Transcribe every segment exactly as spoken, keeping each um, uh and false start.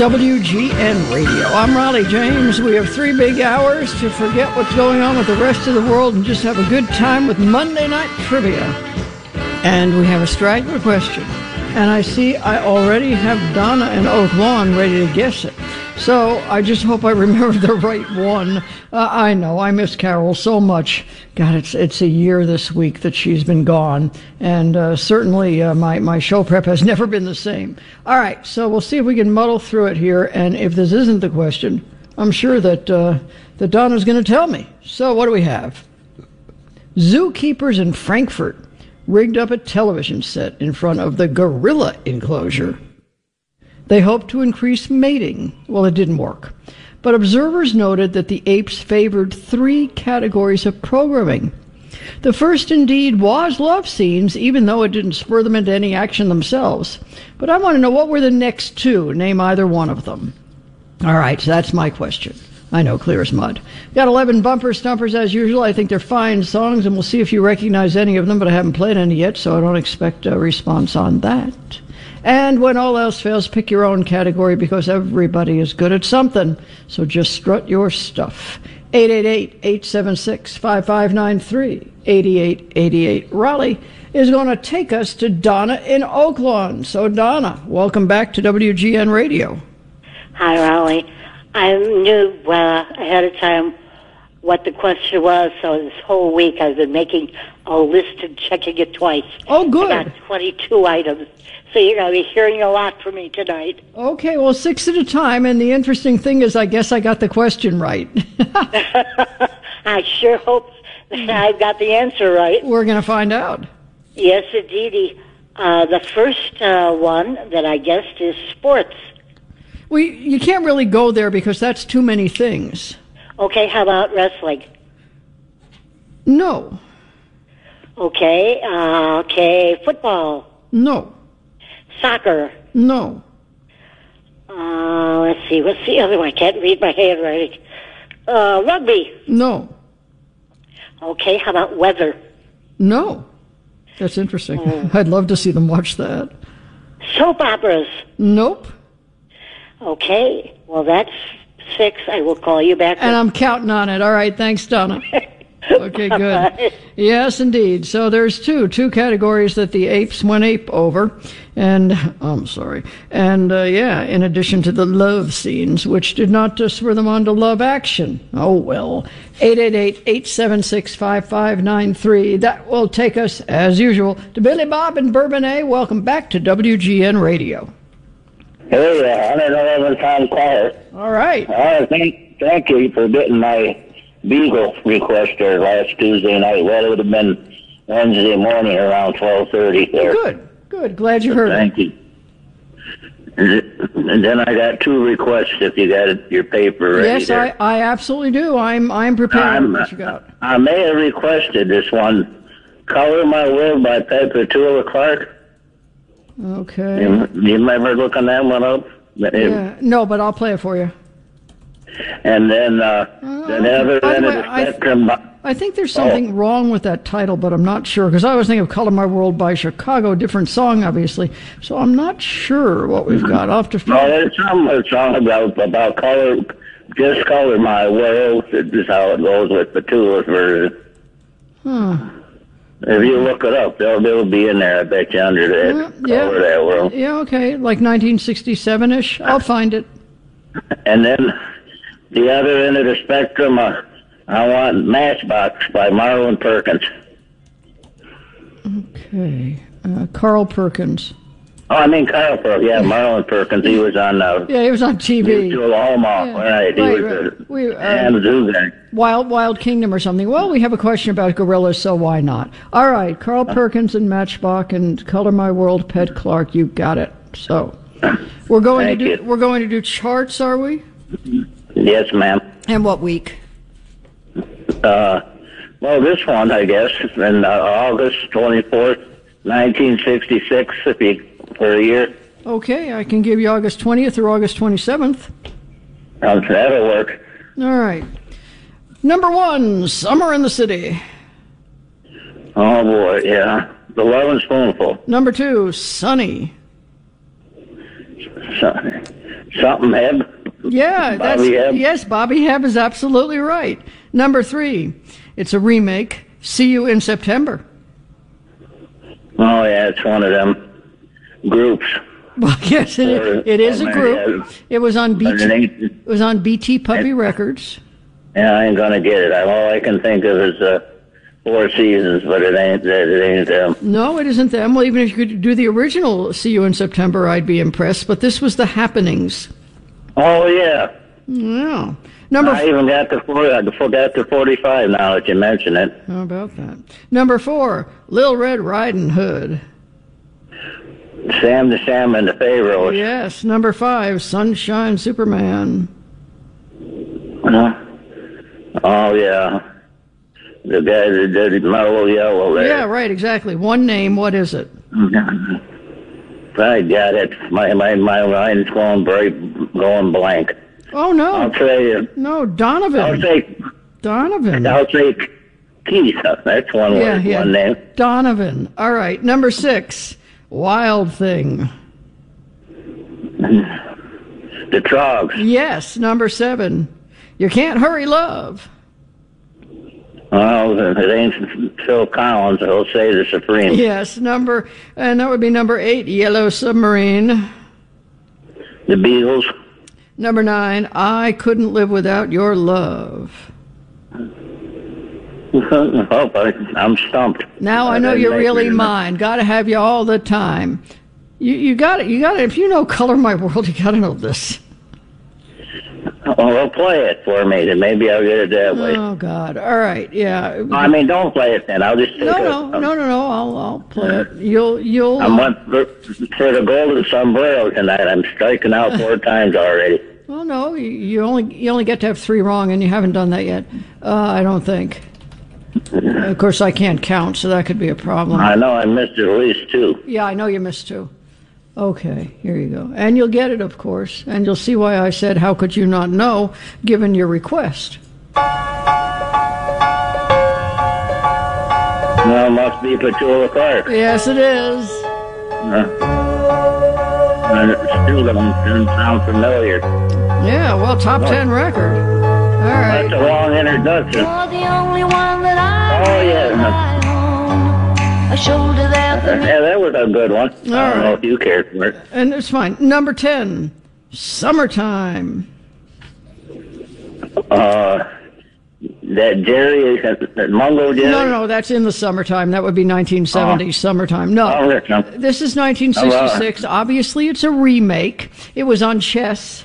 W G N Radio. I'm Raleigh James. We have three big hours to forget what's going on with the rest of the world and just have a good time with Monday Night Trivia. And we have a straggler question. And I see I already have Donna and Oak Lawn ready to guess it. So I just hope I remember the right one. Uh, I know, I miss Carol so much. God, it's it's a year this week that she's been gone. And uh, certainly uh, my, my show prep has never been the same. All right, so we'll see if we can muddle through it here. And if this isn't the question, I'm sure that, uh, that Donna's going to tell me. So what do we have? Zookeepers in Frankfurt rigged up a television set in front of the gorilla enclosure. They hoped to increase mating. Well, it didn't work. But observers noted that the apes favored three categories of programming. The first, indeed, was love scenes, even though it didn't spur them into any action themselves. But I want to know, what were the next two? Name either one of them. All right, so that's my question. I know, clear as mud. Got eleven bumper stumpers as usual. I think they're fine songs, and we'll see if you recognize any of them, but I haven't played any yet, so I don't expect a response on that. And when all else fails, pick your own category, because everybody is good at something. So just strut your stuff. eight eight eight, eight seven six, five five nine three. eight eight eight eight. Raleigh is going to take us to Donna in Oak Lawn. So, Donna, welcome back to W G N Radio. Hi, Raleigh. I knew uh, ahead of time what the question was, so this whole week I've been making a list and checking it twice. Oh, good. I got twenty-two items, so you're going to be hearing a lot from me tonight. Okay, well, six at a time, and the interesting thing is I guess I got the question right. I sure hope that I've got the answer right. We're going to find out. Yes, indeedy. Uh, the first uh, one that I guessed is sports. Well, you can't really go there because that's too many things. Okay, how about wrestling? No. Okay, uh, okay, football. No. Soccer. No. Uh, let's see, what's the other one? I can't read my handwriting. Uh, rugby. No. Okay, how about weather? No. That's interesting. Mm. I'd love to see them watch that. Soap operas. Nope. Okay, well, that's six. I will call you back. And I'm counting on it. All right, thanks, Donna. Okay, good. Yes, indeed. So there's two, two categories that the apes went ape over. And, oh, I'm sorry. And, uh, yeah, in addition to the love scenes, which did not uh, spur them on to love action. Oh, well. eight eight eight, eight seven six, five five nine three. That will take us, as usual, to Billy Bob and Bourbonnais. Welcome back to W G N Radio. Hey, uh, one oh eleven Tom Caller. All right. Uh, thank, thank you for getting my Beagle request there last Tuesday night. Well, it would have been Wednesday morning around twelve thirty there. Good, good. Glad you heard Thank it. you. And then I got two requests if you got your paper ready. Yes, there. I, I absolutely do. I'm I'm prepared I'm, with what you got. I may have requested this one, Color My World by Petula Clark. Okay. You, you remember looking that one up? Yeah. No, but I'll play it for you. And then uh, Oh, the other by the end of way, the I- spectrum. I think there's something wrong with that title, but I'm not sure, because I was thinking of Color My World by Chicago, different song, obviously. So I'm not sure what we've got. I'll have to No, find there's some a song about about color, just color my world. This is how it goes with Petula's version. Huh. If you look it up, they'll they'll be in there. I bet you under that Uh, color yeah. that world. Yeah, okay, like nineteen sixty-seven-ish. I'll find it. And then the other end of the spectrum, uh, I want Matchbox by Marlon Perkins. Okay. Uh, Carl Perkins. Oh, I mean Carl Perkins. Yeah, Marlon Perkins. He was on uh, Yeah, he was on T V. Mutual Hallmark. Yeah. Right. He Right, was right. a We, uh, damn zoo guy. Wild Wild Kingdom or something. Well, we have a question about gorillas, so why not? All right, Carl Perkins and Matchbox and Color My World, Pet Clark. You got it. So we're going Thank to do you. we're going to do charts, are we? Yes, ma'am. And what week? Uh, well, this one, I guess, in uh, August twenty-fourth, nineteen sixty-six, if you, for a year. Okay, I can give you August twentieth or August twenty-seventh. Um, that'll work. All right. Number one, Summer in the City. Oh, boy, yeah. The Love and Spoonful. Number two, Sunny. So, something Hebb. Yeah, that's Bobby Hebb. yes. Bobby Hebb is absolutely right. Number three, it's a remake. See You in September. Oh yeah, it's one of them groups. Well, yes, it, Or- it is a or group. maybe, It was on B T. underneath- It was on B T Puppy Records. Yeah, I ain't gonna get it. I, all I can think of is uh, Four Seasons, but it ain't. It ain't them. No, it isn't them. Well, even if you could do the original See You in September, I'd be impressed. But this was The Happenings. Oh yeah. Yeah. Number I even got the four. I forgot the forty-five now that you mention it. How about that? Number four, Lil Red Riding Hood. Sam the Sham and the Pharaohs. Yes. Number five, Sunshine Superman. Uh, oh yeah. The guy that did Mellow Yellow there. Yeah, right, exactly. One name, what is it? I got it. My my my mind's going bright, going blank. Oh, no. I'll tell you. No, I'll Donovan. say. Donovan. I'll say Keith. That's one Yeah, word. yeah. One name. Donovan. All right. Number six, Wild Thing. The Trogs. Yes. Number seven, You Can't Hurry Love. Well, it ain't Phil Collins. He'll say the Supreme. Yes. Number, and that would be number eight, Yellow Submarine. The Beatles. Number nine, I Couldn't Live Without Your Love. Oh, I, I'm stumped. Now I know didn't you're make really it. mine. Got to have you all the time. You you got it. You got it. If you know Color My World, you got to know this. Oh, well, play it for me, then maybe I'll get it that way. Oh God! All right, yeah. I mean, don't play it then. I'll just take No, a, no, no, no, no. I'll I'll play it. You'll you'll. I went for, for the golden sombrero tonight. I'm striking out four times already. Well, no, you, you only you only get to have three wrong, and you haven't done that yet. Uh, I don't think. Of course, I can't count, so that could be a problem. I know I missed at least two. Yeah, I know you missed two. Okay, here you go. And you'll get it, of course. And you'll see why I said, how could you not know, given your request. Well, it must be Petula Clark. Yes, it is. Uh, and it still doesn't, doesn't sound familiar. Yeah, well, top ten record. All right. That's a long introduction. You're the only one that I Oh, yeah. rely on. A shoulder there for me. Yeah, that was a good one. I don't All know right. if you cared for it. And it's fine. Number ten, Summertime. Uh, that Jerry, that Mungo Jerry? No, no, no, that's in the summertime. That would be nineteen seventy, Oh. summertime. No, Oh, that's no. this is nineteen sixty-six. Obviously, it's a remake. It was on Chess.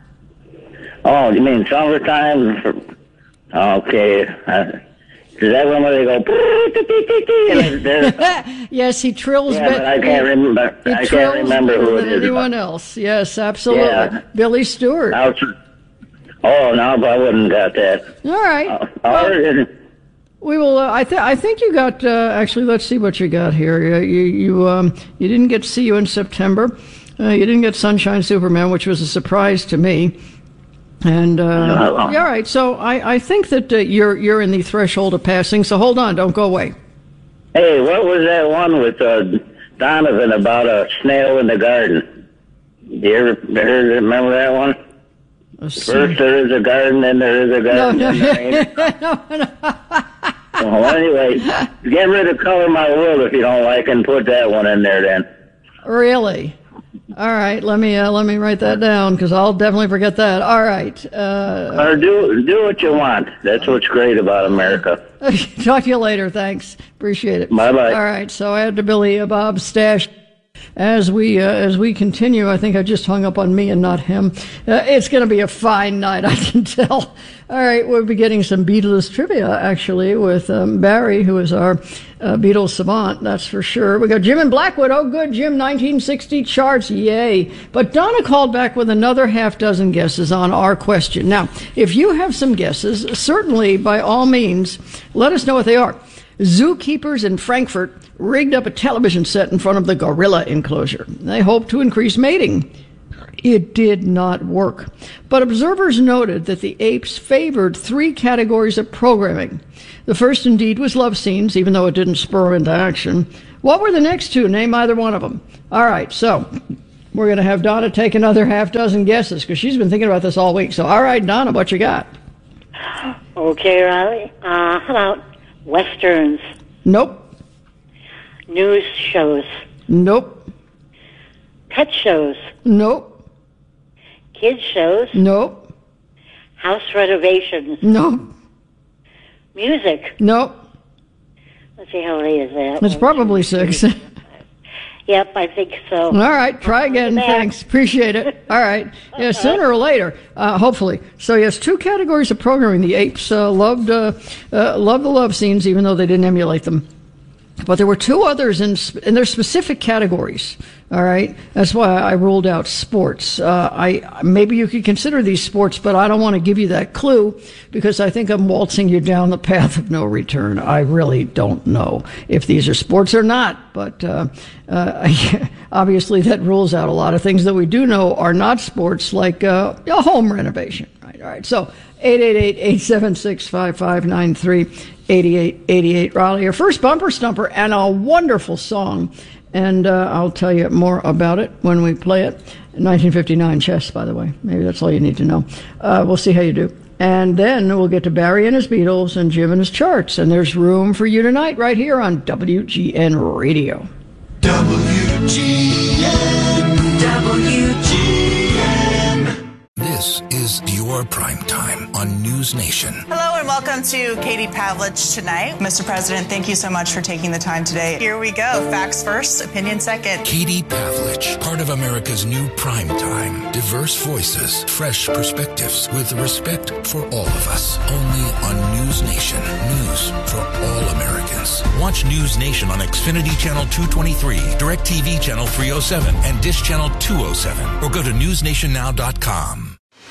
Oh, you mean Summertime? Okay. Uh, is that one where they go... and they're- Yes, he trills. Yeah, but I can't remember. He I trills can't remember better who it than is. anyone else. Yes, absolutely. Yeah. Billy Stewart. Now it's- Oh, no, but I wouldn't got that. All right. Uh, Well, or- we will. Uh, I think. I think you got. Uh, actually, let's see what you got here. You you you, um, you didn't get to See You in September. Uh, you didn't get Sunshine Superman, which was a surprise to me. And uh, Uh, yeah, all right. So I, I think that uh, you're you're in the threshold of passing. So hold on. Don't go away. Hey, what was that one with uh, Donovan about a snail in the garden? You ever heard, remember that one? Let's see. First there is a garden, then there is a No, garden. no, then there ain't. no, no. Well, anyway, get rid of Color My World if you don't like, and put that one in there then. Really? All right. Let me uh, let me write that down because I'll definitely forget that. All right. Uh, Or do do what you want. That's what's great about America. talk to you later. Thanks. Appreciate it. Bye-bye. All right. So add to Billy uh, Bob's stash. As we uh, as we continue, I think I just hung up on me and not him. Uh, it's going to be a fine night, I can tell. All right, we'll be getting some Beatles trivia, actually, with um, Barry, who is our uh, Beatles savant, that's for sure. We got Jim in Blackwood. Oh, good, Jim, nineteen sixty charts, yay. But Donna called back with another half dozen guesses on our question. Now, if you have some guesses, certainly, by all means, let us know what they are. Zookeepers in Frankfurt rigged up a television set in front of the gorilla enclosure. They hoped to increase mating. It did not work. But observers noted that the apes favored three categories of programming. The first, indeed, was love scenes, even though it didn't spur into action. What were the next two? Name either one of them. All right, so we're going to have Donna take another half dozen guesses because she's been thinking about this all week. So, all right, Donna, what you got? Okay, Riley. Uh, how about Westerns? Nope. News shows? Nope. Pet shows? Nope. Kids shows? Nope. House renovations? Nope. Music? Nope. Let's see, how late is that? It's probably six. Yep, I think so. All right, try again. Thanks. Appreciate it. All right. Yeah, sooner or later, uh, hopefully. So, yes, two categories of programming. The apes uh, loved uh, uh, loved the love scenes, even though they didn't emulate them. But there were two others in, in their specific categories. All right, that's why I ruled out sports. Uh, I maybe you could consider these sports, but I don't want to give you that clue because I think I'm waltzing you down the path of no return. I really don't know if these are sports or not, but uh, uh, obviously that rules out a lot of things that we do know are not sports, like uh, a home renovation. Right. All right. So eight eight eight, eight seven six, five five nine three. eighty-eight eighty-eight Raleigh, your first bumper stumper, and a wonderful song. And uh, I'll tell you more about it when we play it. nineteen fifty-nine chess, by the way. Maybe that's all you need to know. Uh, we'll see how you do. And then we'll get to Barry and his Beatles and Jim and his charts. And there's room for you tonight right here on W G N Radio. W G N, W G N. This is your prime time on News Nation. Hello and welcome to Katie Pavlich tonight. Mister President, thank you so much for taking the time today. Here we go. Facts first, opinion second. Katie Pavlich, part of America's new prime time. Diverse voices, fresh perspectives, with respect for all of us. Only on News Nation. News for all Americans. Watch News Nation on Xfinity Channel two twenty-three, DirecTV Channel three oh seven, and Dish Channel two oh seven, or go to news nation now dot com.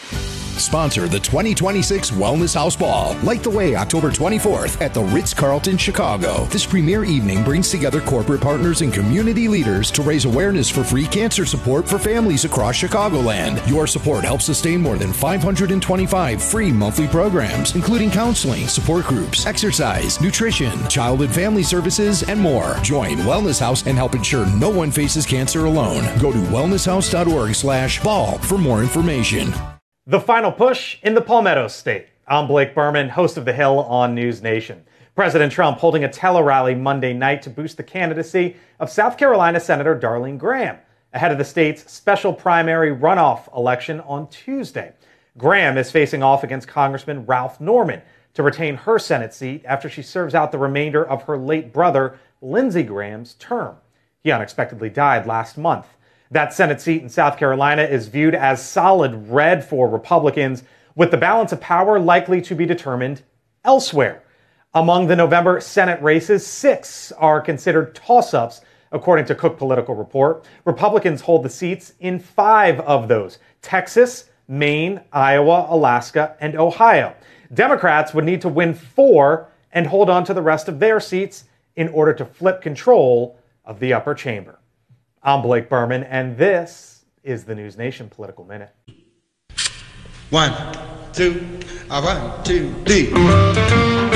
Sponsor the twenty twenty-six Wellness House Ball. Light the way October twenty-fourth at the Ritz-Carlton, Chicago. This premier evening brings together corporate partners and community leaders to raise awareness for free cancer support for families across Chicagoland. Your support helps sustain more than five hundred twenty-five free monthly programs, including counseling, support groups, exercise, nutrition, child and family services, and more. Join Wellness House and help ensure no one faces cancer alone. Go to wellness house dot org slash ball for more information. The final push in the Palmetto State. I'm Blake Berman, host of The Hill on News Nation. President Trump holding a tele-rally Monday night to boost the candidacy of South Carolina Senator Darlene Graham ahead of the state's special primary runoff election on Tuesday. Graham is facing off against Congressman Ralph Norman to retain her Senate seat after she serves out the remainder of her late brother, Lindsey Graham's term. He unexpectedly died last month. That Senate seat in South Carolina is viewed as solid red for Republicans, with the balance of power likely to be determined elsewhere. Among the November Senate races, six are considered toss-ups, according to Cook Political Report. Republicans hold the seats in five of those: Texas, Maine, Iowa, Alaska, and Ohio. Democrats would need to win four and hold on to the rest of their seats in order to flip control of the upper chamber. I'm Blake Berman, and this is the News Nation Political Minute. One, two, uh, one, two, three.